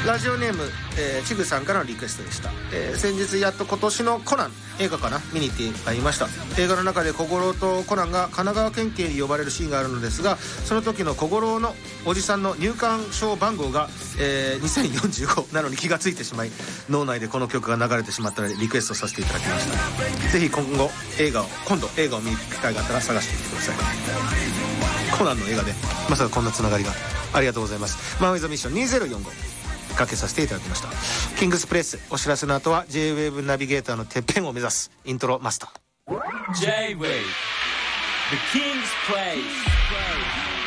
ラジオネーム、ちぐさんからのリクエストでした。先日やっと今年のコナン映画かな見に行ってまいりました。映画の中で小五郎とコナンが神奈川県警に呼ばれるシーンがあるのですが、その時の小五郎のおじさんの入館証番号が、2045なのに気がついてしまい、脳内でこの曲が流れてしまったのでリクエストさせていただきました。ぜひ今度映画を見に行く機会があったら探してみてください。コナンの映画でまさかこんなつながりが。ありがとうございます。マンウィズミッション2045かけさせていただきました。キングスプレイス。お知らせの後は J-WAVE ナビゲーターのてっぺんを目指すイントロマスター。 J-WAVE The King's Place